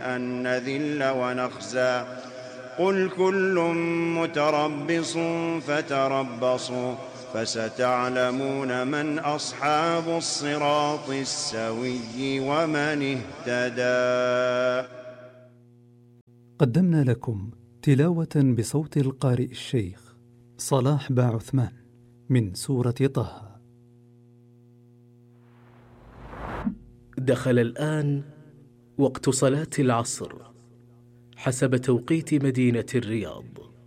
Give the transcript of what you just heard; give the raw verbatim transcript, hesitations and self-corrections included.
أن نذل ونخزى قل كل متربص فتربصوا فستعلمون من أصحاب الصراط السوي ومن اهتدى. قدمنا لكم تلاوة بصوت القارئ الشيخ صلاح با عثمان من سورة طه. دخل الآن وقت صلاة العصر حسب توقيت مدينة الرياض.